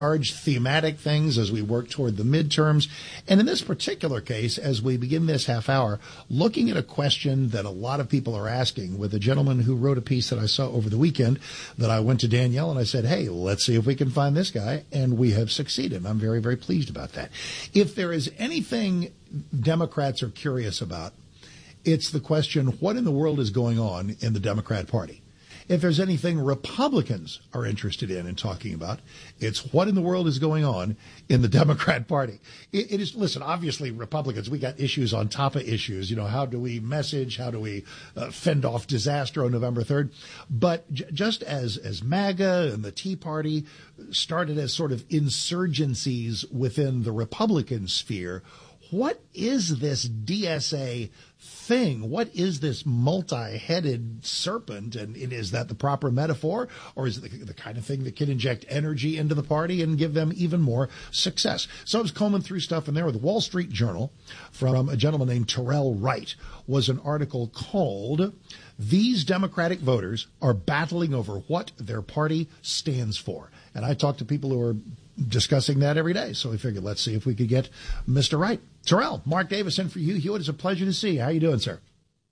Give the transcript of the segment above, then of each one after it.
large thematic things as we work toward the midterms. And in this particular case, as we begin this half hour, looking at a question that a lot of people are asking with a gentleman who wrote a piece that I saw over the weekend that I went to Danielle and I said, hey, let's see if we can find this guy. And we have succeeded. I'm very, very pleased about that. If there is anything Democrats are curious about, it's the question, what in the world is going on in the Democrat Party? If there's anything Republicans are interested in and talking about, it's what in the world is going on in the Democrat Party. It is, listen, obviously Republicans, we got issues on top of issues. You know, how do we message? How do we fend off disaster on November 3rd? But just as MAGA and the Tea Party started as sort of insurgencies within the Republican sphere, what is this DSA thing? What is this multi-headed serpent? And is that the proper metaphor? Or is it the kind of thing that can inject energy into the party and give them even more success? So I was combing through stuff, and there with the Wall Street Journal from a gentleman named Terrell Wright was an article called "These Democratic Voters Are Battling Over What Their Party Stands For." And I talk to people who are discussing that every day. So we figured, let's see if we could get Mr. Wright. Terrell, Mark Davis in for you. Hewitt, it's a pleasure to see you. How you doing, sir?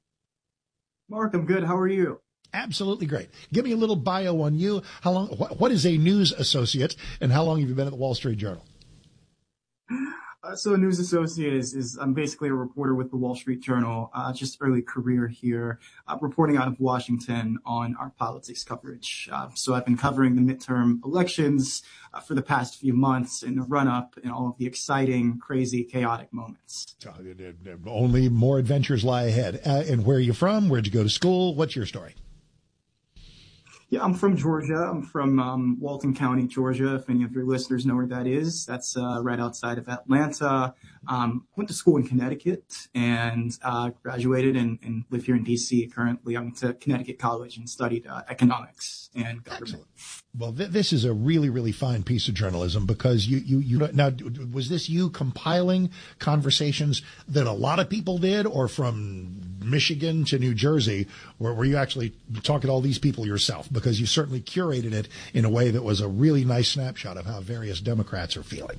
Mark, I'm good. How are you? Absolutely great. Give me a little bio on you. How long? What is a news associate, and how long have you been at the Wall Street Journal? So a news associate is I'm basically a reporter with the Wall Street Journal, just early career here, reporting out of Washington on our politics coverage. So I've been covering the midterm elections for the past few months in the run-up and all of the exciting, crazy, chaotic moments. Only more adventures lie ahead. And where are you from? Where'd you go to school? What's your story? Yeah, I'm from Georgia. I'm from Walton County, Georgia. If any of your listeners know where that is, that's right outside of Atlanta. Went to school in Connecticut and graduated and live here in D.C. currently. I went to Connecticut College and studied economics and government. Excellent. Well, this is a really, really fine piece of journalism because you now, was this you compiling conversations that a lot of people did, or from Michigan to New Jersey, or were you actually talking to all these people yourself? Because you certainly curated it in a way that was a really nice snapshot of how various Democrats are feeling.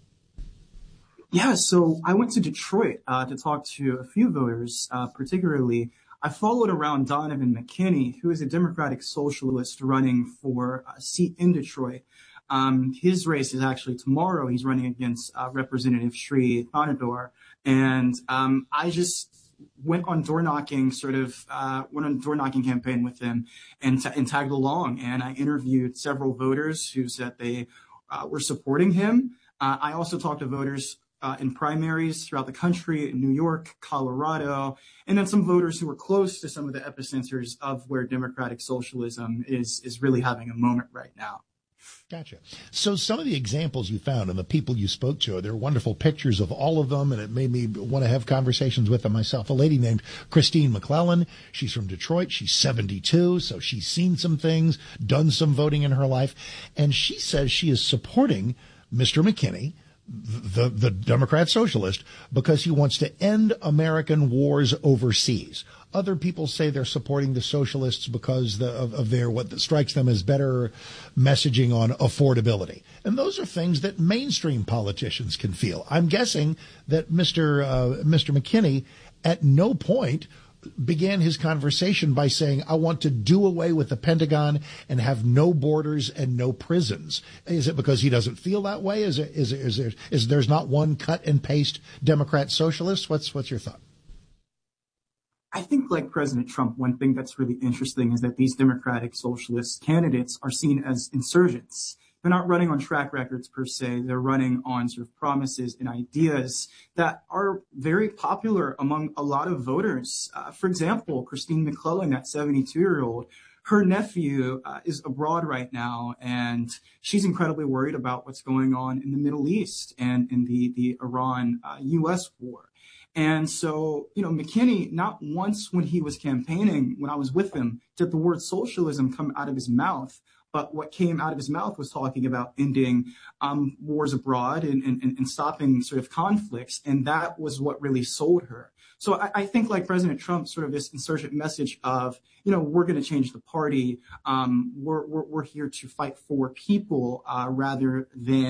Yeah, so I went to Detroit to talk to a few voters, particularly. I followed around Donovan McKinney, who is a Democratic socialist running for a seat in Detroit. His race is actually tomorrow. He's running against Representative Sri Thanador. And I just went on door knocking campaign with him and tagged along. And I interviewed several voters who said they were supporting him. I also talked to voters in primaries throughout the country, in New York, Colorado, and then some voters who were close to some of the epicenters of where democratic socialism is really having a moment right now. Gotcha. So some of the examples you found and the people you spoke to, there are wonderful pictures of all of them, and it made me want to have conversations with them myself. A lady named Christine McClellan. She's from Detroit. She's 72, so she's seen some things, done some voting in her life, and she says she is supporting Mr. McKinney, the Democrat socialist, because he wants to end American wars overseas. Other people say they're supporting the socialists because of their what strikes them as better messaging on affordability. And those are things that mainstream politicians can feel. I'm guessing that Mr. McKinney at no point began his conversation by saying, I want to do away with the Pentagon and have no borders and no prisons. Is it because he doesn't feel that way? Is there's not one cut and paste Democrat socialist? What's your thought? I think, like President Trump, one thing that's really interesting is that these Democratic socialist candidates are seen as insurgents. They're not running on track records per se. They're running on sort of promises and ideas that are very popular among a lot of voters. For example, Christine McClellan, that 72-year-old, her nephew is abroad right now, and she's incredibly worried about what's going on in the Middle East and in the Iran-U.S. war. And so, McKinney, not once when he was campaigning, when I was with him, did the word socialism come out of his mouth. But what came out of his mouth was talking about ending wars abroad and stopping sort of conflicts. And that was what really sold her. So I think, like President Trump, sort of this insurgent message of, we're going to change the party. We're here to fight for people rather than